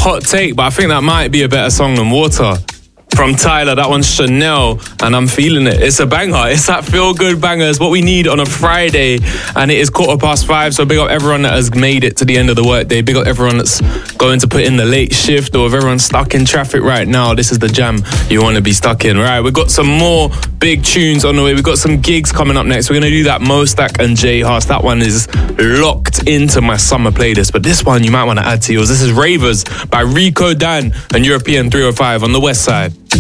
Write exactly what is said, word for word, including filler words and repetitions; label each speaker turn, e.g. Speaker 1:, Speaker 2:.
Speaker 1: hot take, but I think that might be a better song than Water. From Tyler, that one's Chanel, and I'm feeling it. It's a banger. It's that feel-good banger. It's what we need on a Friday, and it is quarter past five, so big up everyone that has made it to the end of the workday. Big up everyone that's going to put in the late shift, or if everyone's stuck in traffic right now, this is the jam you want to be stuck in. Right, we've got some more big tunes on the way. We've got some gigs coming up next. We're going to do that Mo Stack and J Hus. That one is locked into my summer playlist, but this one you might want to add to yours. This is Ravers by Rico Dan and European three oh five on the West Side.